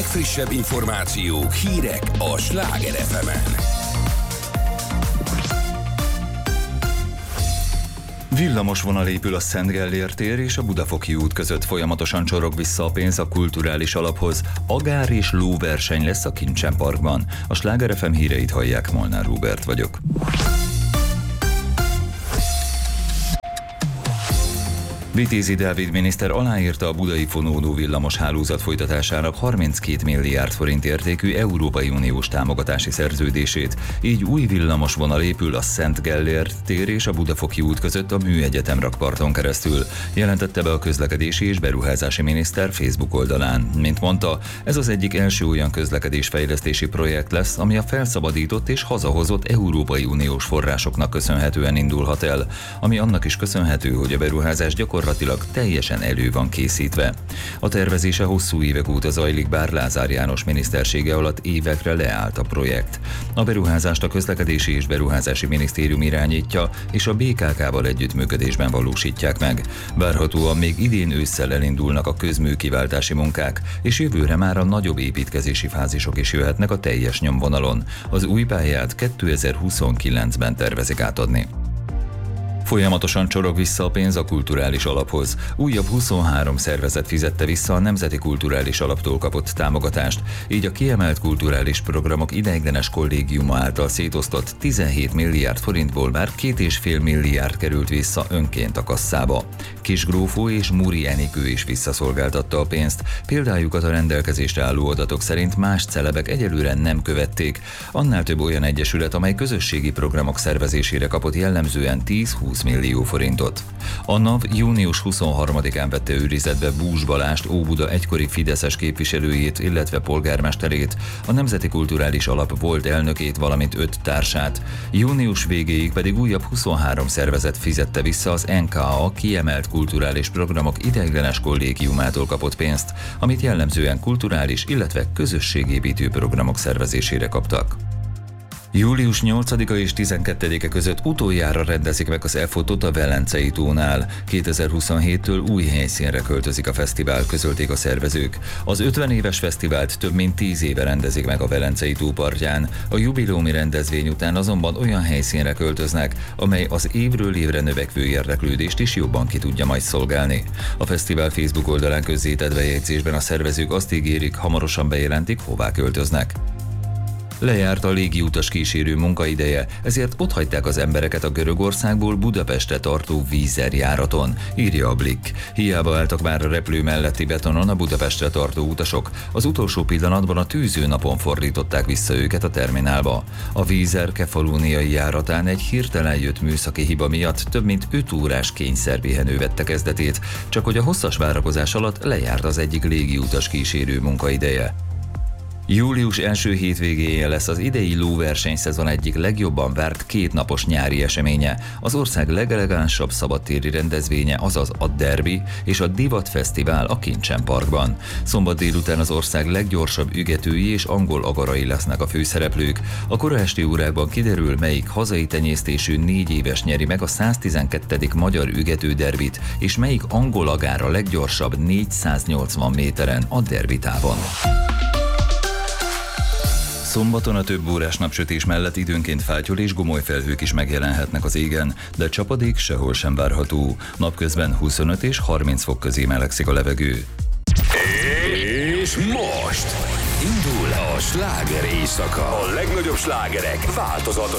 legfrissebb információk, hírek a Sláger FM-en. Villamosvonal épül a Szent Gellért tér és a Budafoki út között, folyamatosan csorog vissza a pénz a kulturális alaphoz. Agár és lóverseny lesz a Kincsen Parkban. A Sláger FM híreit hallják, Molnár Róbert vagyok. Vitézi Dávid miniszter aláírta a budai fonódó villamos hálózat folytatásának 32 milliárd forint értékű Európai Uniós támogatási szerződését. Így új villamosvonal épül a Szent Gellért tér és a Budafoki út között a Műegyetem rakparton keresztül, jelentette be a közlekedési és beruházási miniszter Facebook oldalán. Mint mondta, ez az egyik első olyan közlekedésfejlesztési projekt lesz, ami a felszabadított és hazahozott Európai Uniós forrásoknak köszönhetően indulhat el, ami annak is köszönhető, hogy a beruházás gyakorlatilag teljesen elő van készítve. A tervezése hosszú évek óta zajlik, bár Lázár János minisztersége alatt évekre leállt a projekt. A beruházást a Közlekedési és Beruházási Minisztérium irányítja, és a BKK-val együttműködésben valósítják meg. Várhatóan még idén ősszel elindulnak a közműkiváltási munkák, és jövőre már a nagyobb építkezési fázisok is jöhetnek a teljes nyomvonalon. Az új pályát 2029-ben tervezik átadni. Folyamatosan csorog vissza a pénz a kulturális alaphoz. Újabb 23 szervezet fizette vissza a Nemzeti Kulturális Alaptól kapott támogatást, így a kiemelt kulturális programok ideiglenes kollégiuma által szétosztott 17 milliárd forintból már 2,5 milliárd került vissza önként a kasszába. Kisgrófó és Muri Enikő is visszaszolgáltatta a pénzt, példájukat a rendelkezésre álló adatok szerint más celebek egyelőre nem követték. Annál több olyan egyesület, amely közösségi programok szervezésére kapott jellemzően 10-20 millió forintot. A NAV június 23-án vette őrizetbe Bús Balást, Óbuda egykori fideszes képviselőjét, illetve polgármesterét, a Nemzeti Kulturális Alap volt elnökét, valamint 5 társát. Június végéig pedig újabb 23 szervezet fizette vissza az NKA kiemelt kulturális programok ideiglenes kollégiumától kapott pénzt, amit jellemzően kulturális, illetve közösségépítő programok szervezésére kaptak. Július 8-a és 12-e között utoljára rendezik meg az E-fotót a Velencei tónál. 2027-től új helyszínre költözik a fesztivál, közölték a szervezők. Az 50 éves fesztivált több mint 10 éve rendezik meg a Velencei tó partján. A jubileumi rendezvény után azonban olyan helyszínre költöznek, amely az évről évre növekvő érdeklődést is jobban ki tudja majd szolgálni. A fesztivál Facebook oldalán közzétett bejegyzésben a szervezők azt ígérik, hamarosan bejelentik, hová költöznek. Lejárt a légiutas kísérő munkaideje, ezért otthagyták az embereket a Görögországból Budapestre tartó Vízer járaton, írja a Blick. Hiába álltak már a repülő melletti betonon a Budapestre tartó utasok, az utolsó pillanatban a tűzőnapon fordították vissza őket a terminálba. A Vízer kefalóniai járatán egy hirtelen jött műszaki hiba miatt több mint 5 órás kényszerpihenő vette kezdetét, csak hogy a hosszas várakozás alatt lejárt az egyik légiutas kísérő munkaideje. Július első hétvégéje lesz az idei lóversenyszezon egyik legjobban várt 2 napos nyári eseménye, az ország legelegánsabb szabadtéri rendezvénye, azaz a Derby és a Divat Fesztivál a Kincsen Parkban. Szombat délután az ország leggyorsabb ügetői és angol agarai lesznek a főszereplők. A kora esti órákban kiderül, melyik hazai tenyésztésű 4 éves nyeri meg a 112. magyar ügető derbit, és melyik angol agár a leggyorsabb 480 méteren a derbi távon. Szombaton a több órás napsütés mellett időnként fátyol és gomoly felhők is megjelenhetnek az égen, de csapadék sehol sem várható. Napközben 25 és 30 fok közé melegszik a levegő. És most indul a sláger éjszaka. A legnagyobb slágerek változatos